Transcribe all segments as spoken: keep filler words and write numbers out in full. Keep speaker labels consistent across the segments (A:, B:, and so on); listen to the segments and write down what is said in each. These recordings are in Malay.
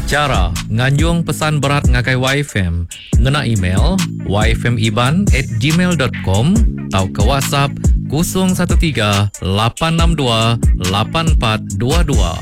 A: Cara nganjung pesan berat ngagai Y F M, ngena email y f m iban at gmail dot com atau ke WhatsApp kosong satu tiga lapan enam dua lapan empat dua dua.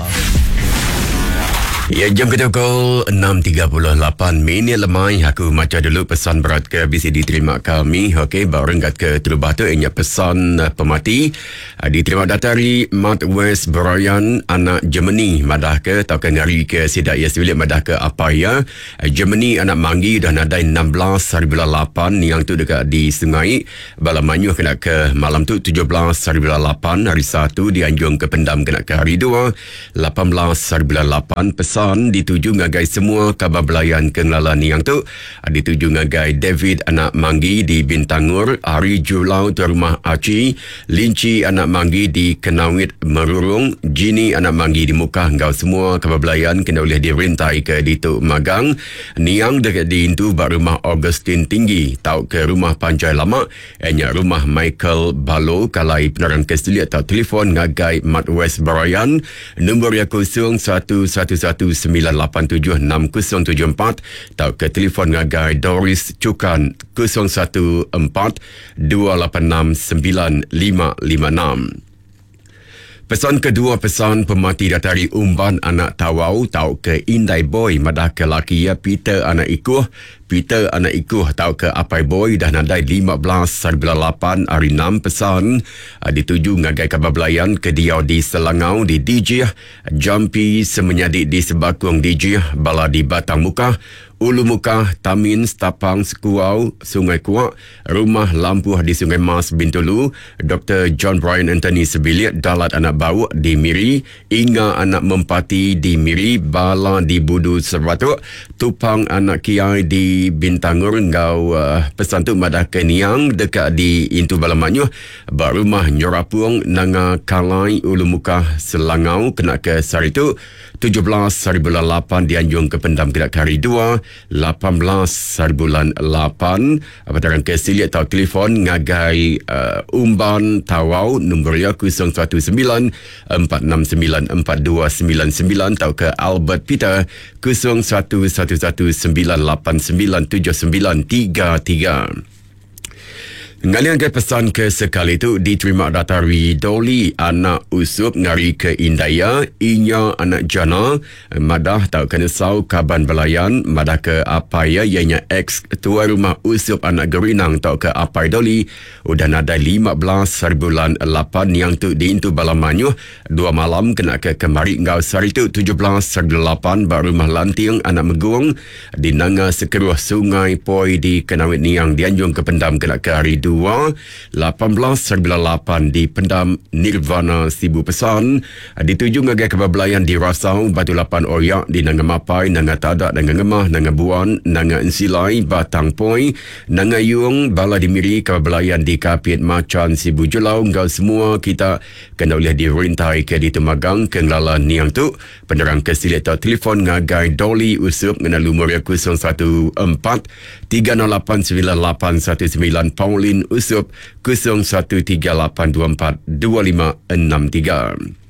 B: Ya, jam kita pukul enam tiga puluh lapan minit lemai. Aku macam dulu pesan berat ke B C diterima kami. Okey, baru kat ke terubah tu ianya pesan uh, pemati. Uh, diterima datari Mat West Brian anak Germany madah ke tau ke ngari ke sidak ya sebilik madah ke apa ya. Uh, Germany anak manggi dah nadai enam belas hari bulan lapan yang tu dekat di Sungai Bala Manyuh kena ke malam tu tujuh belas hari bulan lapan hari satu dianjung ke pendam kena ke hari dua lapan belas hari bulan lapan pesan dituju ngagai semua kabar belayan kenglalan yang tu dituju ngagai David anak Manggi di Bintangur, Ari Julau tu rumah Aci, Linci anak Manggi di Kenawit Merurung, Jini anak Manggi di Mukah. Engkau semua kabar belayan kena boleh dirintai ke Dituk Magang Niang dekat di Intu bak rumah Augustine Tinggi tau ke rumah Panjai Lama enya rumah Michael Balo kalai penerang kesuliat tau telefon ngagai Mat West Brian nombor ya kosong satu satu satu sembilan lapan tujuh enam kosong tujuh empat atau ke telefon ngagai Doris Cukan kosong satu empat dua lapan enam sembilan lima lima enam. Pesan kedua, pesan pemati datari umban anak Tawau tau ke Indai Boy madah ke laki ya Peter anak Ikuh. Peter anak Ikuh tau ke Apai Boy dah nadai lima belas hari bulan lapan hari enam pesan uh, dituju ngagai kabar belayan ke Diau di Selangau di D J Jampi semenyadik di Sebakung D J Bala di Batang Mukah Ulu Mukah, Tamin, Stapang, Sekuau, Sungai Kuak, Rumah Lampuh di Sungai Mas, Bintulu, Doktor John Brian Anthony Sebiliat, Dalat anak Bau di Miri, Inga anak Mempati di Miri, Bala di Budu Serbatuk, Tupang anak Kiai di Bintangur. Engkau uh, pesan tu madah ke Niang dekat di Intu Balamanyuh, Bak Rumah Nyorapung, Nanga Kalai, Ulu Mukah, Selangau, kena ke Sari tu, tujuh belas hari bulan lapan dianjung ke pendam kedak hari dua, lapan belas hari bulan lapan. Apatah ke siliat atau telefon ngagai uh, umban Tawau nombor ya kosong satu sembilan empat enam sembilan empat dua sembilan sembilan atau ke Albert Peter kosong satu satu satu sembilan lapan sembilan tujuh sembilan tiga tiga. Ngalian ke pesan ke sekali tu diterima datari Doli anak Usup ngari ke Indaya, Inya anak Jana madah tau kena sau kaban belayan madah ke Apaya ianya ex tua rumah Usup anak Gerinang tau ke Apai Doli udah nada lima belas hari bulan lapan yang tu di Intu Balamanyuh dua malam kena ke kemari ngau sari tu tujuh belas hari lapan bak rumah Lanting anak Megung di Nanga Sekeruh Sungai Poi di Kenawit Niang dianjung ke pendam kena ke hari dua lapan belas hari bulan lapan di pendam Nirvana Sibu Pesan dituju ngagai kabar belayan di Rasau Batu Lapan Oryak di Nanga Mapai Nanga Tadak Nanga Ngemah Nanga Buan Nanga Ensilai Batang Poi Nanga Yung Bala di Miri kabar belayan di Kapit Macan Sibu Jelau. Engkau semua kita kena boleh dirintai ke di Temagang Kenglalan Niang tu penerang kesilit atau telefon ngagai Dolly Usup ngena lumur kosong satu empat tiga nol lapan sembilan lapan satu sembilan Pauline Usup kosong satu tiga lapan dua empat dua lima enam tiga.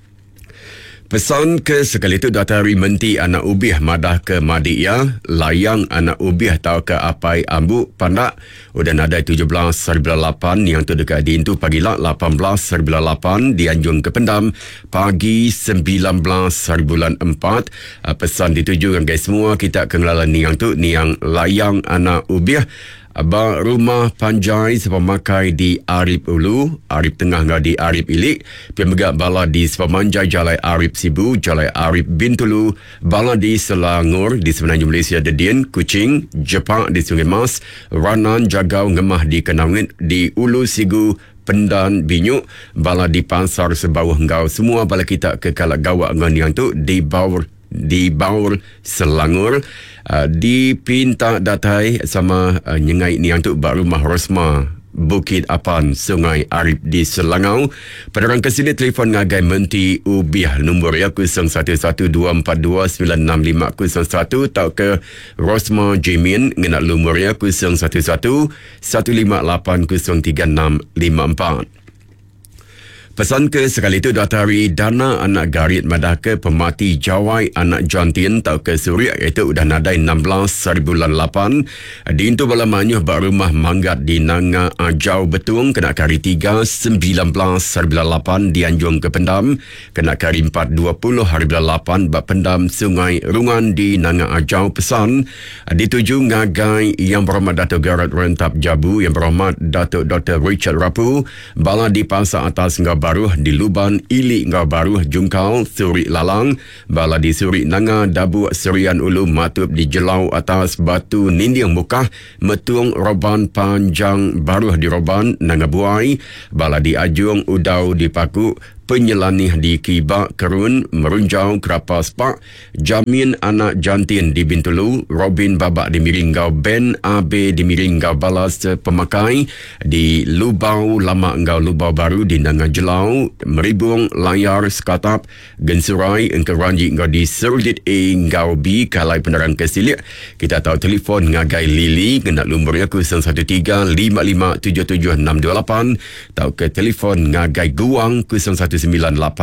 B: Pesan ke sekali itu datari Menti anak Ubih madah ke Madia, Layang anak Ubih tau ke Apai Ambu Pandak udah nadai tujuh belas hari bulan lapan yang tu dekat di Intu pagi lah lapan belas hari bulan lapan dianjung ke Pendam pagi sembilan belas hari bulan empat. Pesan dituju dengan guys semua kita kengelalan Niang tu Niang Layang anak Ubih Abang rumah Panjai sepemakai di Arif Ulu, Arif Tengah ngau di Arif Ilik, pemegak bala di Sepamanjai Jalai Arif Sibu, Jalai Arif Bintulu, bala di Selangor di Semenanjung Malaysia Dedin, Kuching, Jepak di Sungai Mas, Ranan Jagau Ngemah di Kenawit, di Ulu Sigu Pendan Binyuk, bala di Pansar Sebawah Ngau, semua bala kita ke Kalak Gawak ngan yang tu di Bawur di Baur Selangor uh, dipinta datai sama uh, nyengai ni untuk bak rumah Rosma Bukit Apan Sungai Arif di Selangau. Penerang kesini telefon ngagai Menti Ubiah nombor ya kosong satu satu dua empat dua sembilan enam lima kosong satu atau ke Rosma Jimin ngena nombor ya kosong satu satu satu lima lapan kosong tiga enam lima empat. Pesan ke sekali itu datari dana anak garit madaka pemati jawai anak jantin tau ke Suria iaitu udah nadai enam belas bulan lapan. Di itu bala manyuh bak rumah manggat di Nanga Ajau Betung kena kari tiga sembilan belas bulan lapan dianjung ke pendam. Kena kari empat dua puluh bulan lapan bak pendam Sungai Rungan di Nanga Ajau pesan. Dituju ngagai yang berhormat Datuk Garot Rentap Jabu, yang berhormat Datuk Doktor Richard Rapu, bala di Pasar Atas Ngau Baru, di Luban Ili Ngau Baru Jungkal Suri Lalang, bala di Suri Nanga Dabu Serian Ulu Matup di Jelau Atas Batu Nindiang Mukah Metung Roban Panjang Baru di Roban Nanga Buai, bala di Ajung Udau di Paku Penyelani di Kibak Kerun Merunjau Kerapas Pak, Jamin Anak Jantin di Bintulu, Robin Babak di Miringgau Ben, A B di Miringgau Balas Pemakai, di Lubau Lama Engkau Lubau Baru di Nanga Jelau, Meribung Layar Sekatap, Gensurai Engkau Ranji Engkau di Serdit A Engkau B, Kalai Penerang Kesilik. Kita tahu telefon ngagai Lili, kena lumburnya kosong satu tiga lima lima tujuh tujuh enam dua lapan, tahu ke telefon ngagai Guang kosong satu sembilan lapan